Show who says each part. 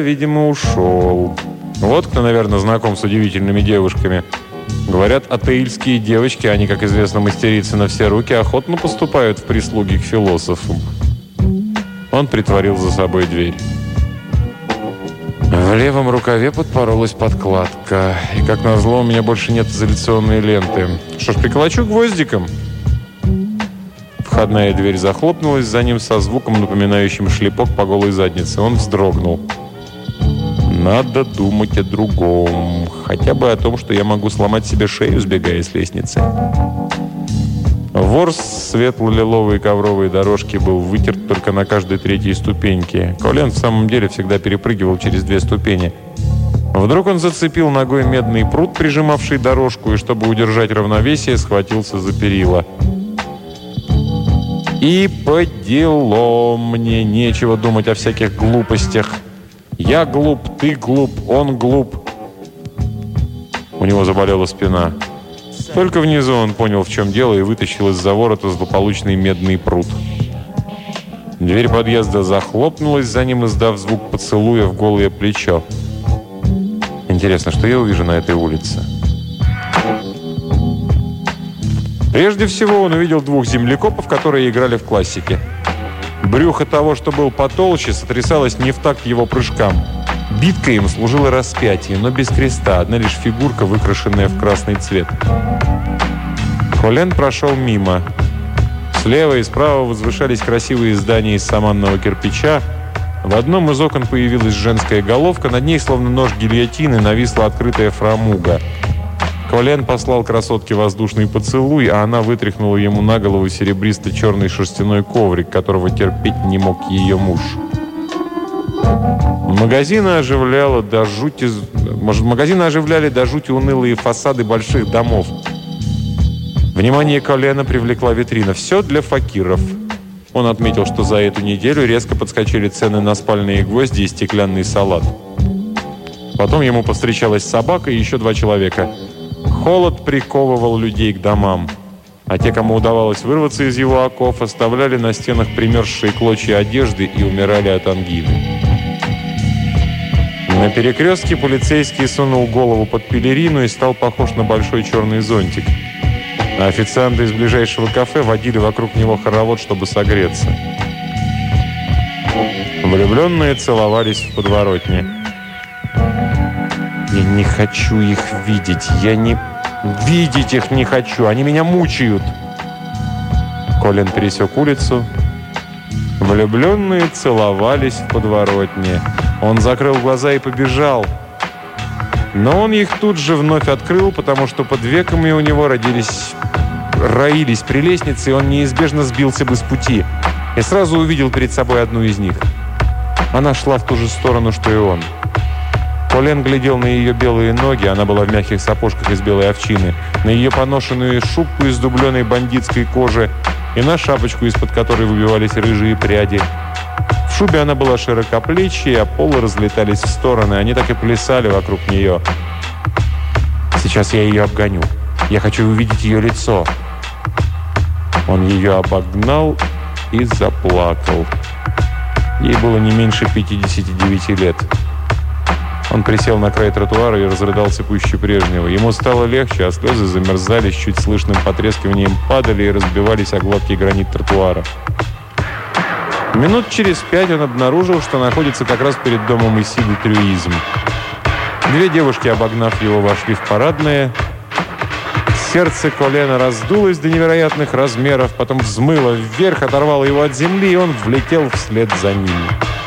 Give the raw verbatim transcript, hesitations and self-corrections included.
Speaker 1: видимо, ушел. Вот кто, наверное, знаком с удивительными девушками. Говорят, атеильские девочки, они, как известно, мастерицы на все руки, охотно поступают в прислуги к философам. Он притворил за собой дверь. В левом рукаве подпоролась подкладка. И, как назло, у меня больше нет изоляционной ленты. Что ж, приколочу гвоздиком. Входная дверь захлопнулась за ним со звуком, напоминающим шлепок по голой заднице. Он вздрогнул. Надо думать о другом. Хотя бы о том, что я могу сломать себе шею, сбегая с лестницы. Ворс светло-лиловой ковровой дорожки был вытерт только на каждой третьей ступеньке. Колен в самом деле всегда перепрыгивал через две ступени. Вдруг он зацепил ногой медный прут, прижимавший дорожку, и, чтобы удержать равновесие, схватился за перила. И по делам, мне нечего думать о всяких глупостях. Я глуп, ты глуп, он глуп. У него заболела спина. Только внизу он понял, в чем дело, и вытащил из-за ворота злополучный медный прут. Дверь подъезда захлопнулась, за ним издав звук поцелуя в голое плечо. Интересно, что я увижу на этой улице? Прежде всего он увидел двух землекопов, которые играли в классике. Брюхо того, что был потолще, сотрясалось не в такт его прыжкам. Биткой им служило распятие, но без креста, одна лишь фигурка, выкрашенная в красный цвет. Колен прошел мимо. Слева и справа возвышались красивые здания из саманного кирпича. В одном из окон появилась женская головка, над ней, словно нож гильотины, нависла открытая фрамуга. Колен послал красотке воздушный поцелуй, а она вытряхнула ему на голову серебристо-черный шерстяной коврик, которого терпеть не мог ее муж. Магазины оживляли до жути, может, магазины оживляли до жути унылые фасады больших домов. Внимание Колена привлекла витрина. Все для факиров. Он отметил, что за эту неделю резко подскочили цены на спальные гвозди и стеклянный салат. Потом ему повстречалась собака и еще два человека. Холод приковывал людей к домам, а те, кому удавалось вырваться из его оков, оставляли на стенах примерзшие клочья одежды и умирали от ангины. На перекрестке полицейский сунул голову под пелерину и стал похож на большой черный зонтик. А официанты из ближайшего кафе водили вокруг него хоровод, чтобы согреться. Влюбленные целовались в подворотне. «Я не хочу их видеть, я не... видеть их не хочу, они меня мучают!» Колен пересек улицу. Влюбленные целовались в подворотне. Он закрыл глаза и побежал. Но он их тут же вновь открыл, потому что под веками у него родились... роились прелестницы, и он неизбежно сбился бы с пути. И сразу увидел перед собой одну из них. Она шла в ту же сторону, что и он. Колен глядел на ее белые ноги, она была в мягких сапожках из белой овчины, на ее поношенную шубку из дубленой бандитской кожи и на шапочку, из-под которой выбивались рыжие пряди. В шубе она была широкоплечьей, а полы разлетались в стороны, они так и плясали вокруг нее. «Сейчас я ее обгоню. Я хочу увидеть ее лицо». Он ее обогнал и заплакал. Ей было не меньше пятидесяти девяти лет. Он присел на край тротуара и разрыдался пуще прежнего. Ему стало легче, а слезы замерзали, с чуть слышным потрескиванием падали и разбивались о гладкий гранит тротуара. Минут через пять он обнаружил, что находится как раз перед домом Исиды Трюизм. Две девушки, обогнав его, вошли в парадное. Сердце Колена раздулось до невероятных размеров, потом взмыло вверх, оторвало его от земли, и он влетел вслед за ними.